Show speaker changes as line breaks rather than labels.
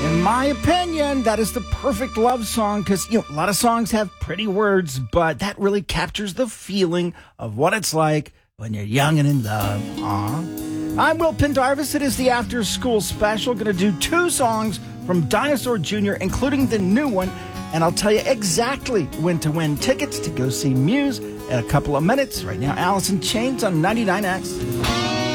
In my opinion, that is the perfect love song because, a lot of songs have pretty words, but that really captures the feeling of what it's like when you're young and in love. Aww. I'm Will Pendarvis. It is the After School Special. Going to do 2 songs from Dinosaur Jr., including the new one, and I'll tell you exactly when to win tickets to go see Muse in a couple of minutes. Right now, Alice in Chains on 99X.